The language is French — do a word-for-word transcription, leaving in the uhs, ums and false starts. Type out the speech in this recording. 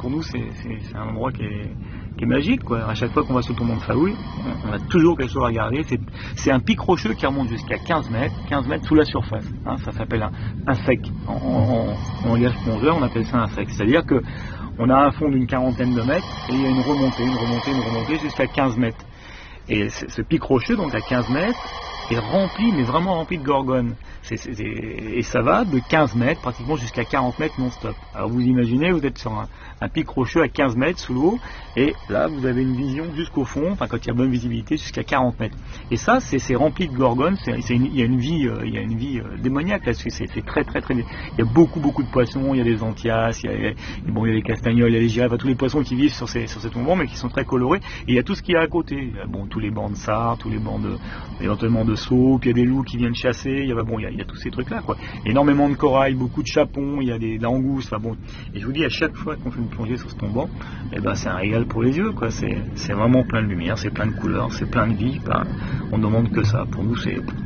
pour nous, c'est un endroit qui est, qui est magique, quoi. À chaque fois qu'on va sur le tombant de Faouille, on a toujours quelque chose à regarder. C'est un pic rocheux qui remonte jusqu'à quinze mètres, quinze mètres sous la surface. Hein, ça s'appelle un, un sec. En, en, en langage plongeur, on appelle ça un sec. C'est-à-dire que on a un fond d'une quarantaine de mètres et il y a une remontée, une remontée, une remontée jusqu'à quinze mètres. Et ce pic rocheux, donc à quinze mètres, est rempli, mais vraiment rempli de gorgones. C'est, c'est, et ça va de quinze mètres, pratiquement jusqu'à quarante mètres non-stop. Alors vous imaginez, vous êtes sur un, un pic rocheux à quinze mètres sous l'eau, et là vous avez une vision jusqu'au fond, enfin quand il y a bonne visibilité, jusqu'à quarante mètres. Et ça, c'est rempli de gorgones, il y a une vie, euh, il y a une vie euh, démoniaque là-dessus, c'est très très très... Il y a beaucoup beaucoup de poissons, il y a des anthias, il y a, il y a, bon, il y a les castagnols, il y a les girafes, tous les poissons qui vivent sur ces, sur ces tombants, mais qui sont très colorés, et il y a tout ce qu'il y a à côté. Il y a, bon, tous les bancs de sards, tous les bancs de, éventuellement de saules, puis il y a des loups qui viennent chasser, il y a, bon, il y a, il y a tous ces trucs-là, quoi. Énormément de corail, beaucoup de chapons, il y a des langoustes, enfin bon. Et je vous dis, à chaque fois qu'on fait une plongée sur ce tombant, eh ben, c'est un régal pour les yeux, quoi. C'est vraiment plein de lumière, c'est plein de couleurs, c'est plein de vie. Ben, on ne demande que ça. Pour nous, c'est